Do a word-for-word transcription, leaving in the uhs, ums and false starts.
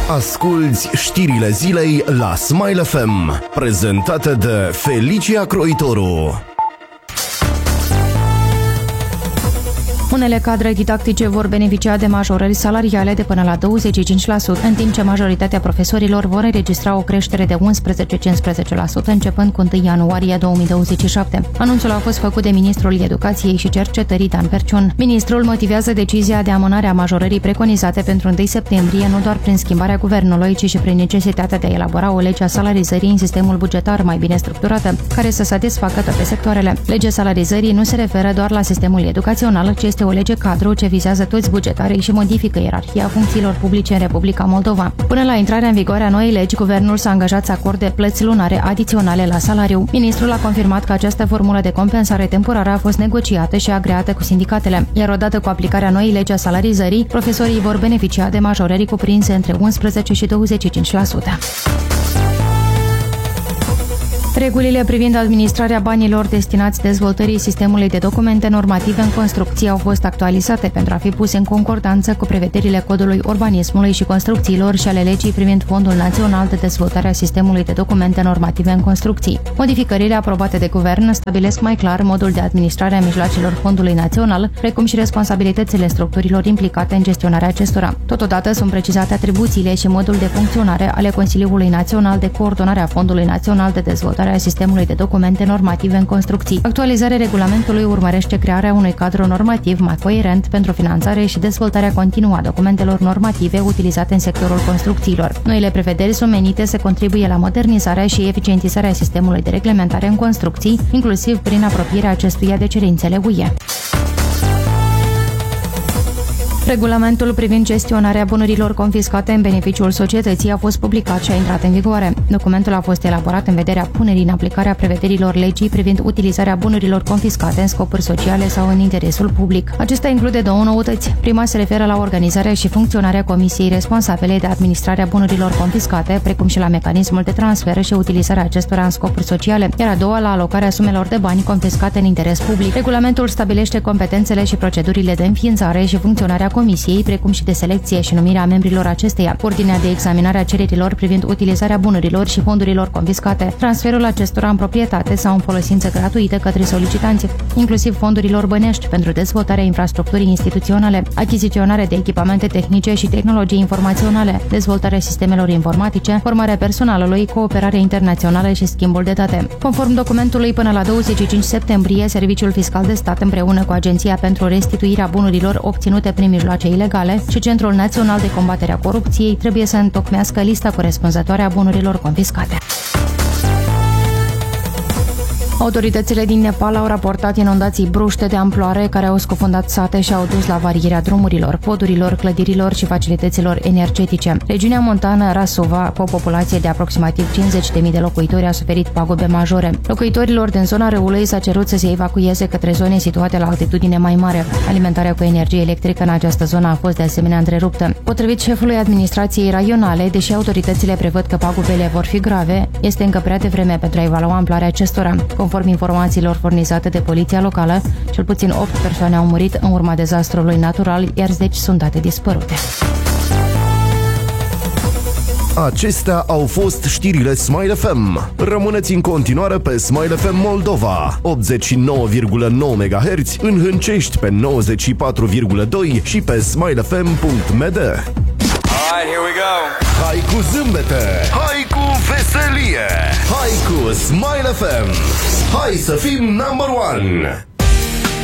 Asculți știrile zilei la Smile F M, prezentate de Felicia Croitoru. Unele cadre didactice vor beneficia de majorări salariale de până la douăzeci și cinci la sută, în timp ce majoritatea profesorilor vor înregistra o creștere de unsprezece-cincisprezece la sută începând cu întâi ianuarie două mii douăzeci și șapte. Anunțul a fost făcut de ministrul Educației și Cercetării Dan Perciun. Ministrul motivează decizia de amânare a majorării preconizate pentru întâi septembrie nu doar prin schimbarea guvernului, ci și prin necesitatea de a elabora o lege a salarizării în sistemul bugetar mai bine structurată, care să satisfacă toate sectoarele. Legea salarizării nu se referă doar la sistemul educațional, ci este o lege cadru ce vizează toți bugetarii și modifică ierarhia funcțiilor publice în Republica Moldova. Până la intrarea în vigoare a noii legi, guvernul s-a angajat să acorde plăți lunare adiționale la salariu. Ministrul a confirmat că această formulă de compensare temporară a fost negociată și agreată cu sindicatele, iar odată cu aplicarea noii legi a salarizării, profesorii vor beneficia de majorări cuprinse între unsprezece și douăzeci și cinci la sută. Regulile privind administrarea banilor destinați dezvoltării sistemului de documente normative în construcții au fost actualizate pentru a fi puse în concordanță cu prevederile Codului Urbanismului și Construcțiilor și ale legii privind Fondul Național de Dezvoltare a Sistemului de Documente Normative în Construcții. Modificările aprobate de guvern stabilesc mai clar modul de administrare a mijloacelor Fondului Național, precum și responsabilitățile structurilor implicate în gestionarea acestora. Totodată sunt precizate atribuțiile și modul de funcționare ale Consiliului Național de Coordonare a Fondului Național de Dezvoltare a sistemului de documente normative în construcții. Actualizarea regulamentului urmărește crearea unui cadru normativ mai coerent pentru finanțare și dezvoltarea continuă a documentelor normative utilizate în sectorul construcțiilor. Noile prevederi sunt menite să contribuie la modernizarea și eficientizarea sistemului de reglementare în construcții, inclusiv prin apropierea acestuia de cerințele U E. Regulamentul privind gestionarea bunurilor confiscate în beneficiul societății a fost publicat și a intrat în vigoare. Documentul a fost elaborat în vederea punerii în aplicare a prevederilor legii privind utilizarea bunurilor confiscate în scopuri sociale sau în interesul public. Acesta include două noutăți. Prima se referă la organizarea și funcționarea comisiei responsabile de administrarea bunurilor confiscate, precum și la mecanismul de transfer și utilizarea acestora în scopuri sociale, iar a doua la alocarea sumelor de bani confiscate în interes public. Regulamentul stabilește competențele și procedurile de înființare și funcționarea Comisiei, precum și de selecție și numirea membrilor acesteia, ordinea de examinare a cererilor privind utilizarea bunurilor și fondurilor confiscate, transferul acestora în proprietate sau în folosință gratuită către solicitanți, inclusiv fondurilor bănești pentru dezvoltarea infrastructurii instituționale, achiziționare de echipamente tehnice și tehnologii informaționale, dezvoltarea sistemelor informatice, formarea personalului, cooperare internațională și schimbul de date. Conform documentului, până la douăzeci și cinci septembrie, Serviciul Fiscal de Stat împreună cu Agenția pentru Restituirea Bunurilor obținute prin mijloace ilegale și Centrul Național de Combatere a Corupției trebuie să întocmească lista corespunzătoare a bunurilor confiscate. Autoritățile din Nepal au raportat inundații bruște de amploare care au scufundat sate și au dus la varierea drumurilor, podurilor, clădirilor și facilităților energetice. Regiunea montană Rasova, cu o populație de aproximativ cincizeci de mii de locuitori, a suferit pagube majore. Locuitorilor din zona râului s-a cerut să se evacueze către zone situate la altitudine mai mare. Alimentarea cu energie electrică în această zonă a fost de asemenea întreruptă. Potrivit șefului administrației raionale, deși autoritățile prevăd că pagubele vor fi grave, este încă prea devreme pentru a evalua amploarea acestora. Conform informațiilor furnizate de poliția locală, cel puțin opt persoane au murit în urma dezastrului natural, iar zeci sunt date dispărute. Acestea au fost știrile Smile F M. Rămâneți în continuare pe Smile F M Moldova, optzeci și nouă virgulă nouă megahertz, în Hâncești pe nouăzeci și patru virgulă doi și pe smile f m punct m d. Alright, here we go. Hai cu zâmbete, hai cu veselie, hai cu Smile F M. Hai să fim number one.